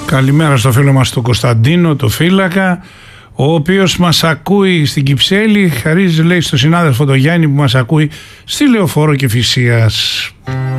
Καλημέρα στο φίλο μας τον Κωνσταντίνο, το φύλακα, ο οποίος μας ακούει στην Κυψέλη. Χαρίζει, λέει, στο συνάδελφο τον Γιάννη που μας ακούει στη Λεωφόρο Κηφισίας.